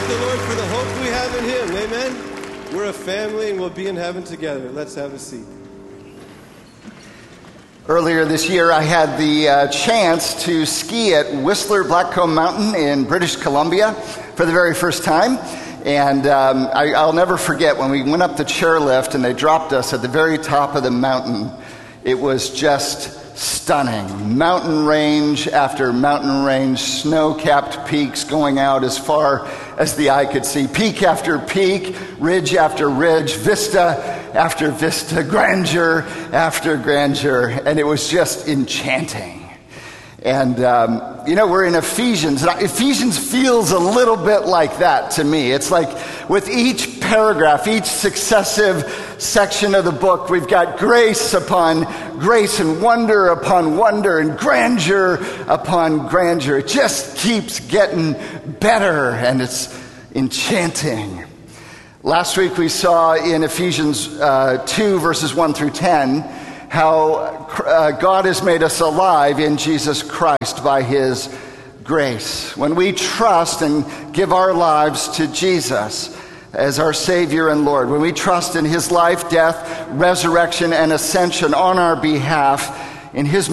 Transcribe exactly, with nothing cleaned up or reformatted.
the Lord for the hope we have in him. Amen. We're a family and we'll be in heaven together. Let's have a seat. Earlier this year, I had the uh, chance to ski at Whistler Blackcomb Mountain in British Columbia for the very first time. And um, I, I'll never forget when we went up the chairlift and they dropped us at the very top of the mountain. It was just stunning. Mountain range after mountain range, snow-capped peaks going out as far as the eye could see. Peak after peak, ridge after ridge, vista after vista, grandeur after grandeur. And it was just enchanting. And, um, you know, we're in Ephesians. And Ephesians feels a little bit like that to me. It's like with each paragraph, each successive section of the book, we've got grace upon grace and wonder upon wonder and grandeur upon grandeur. It just keeps getting better and it's enchanting. Last week we saw in Ephesians uh, two, verses one through ten, how uh, God has made us alive in Jesus Christ by his grace. When we trust and give our lives to Jesus as our Savior and Lord, when we trust in his life, death, resurrection, and ascension on our behalf, in his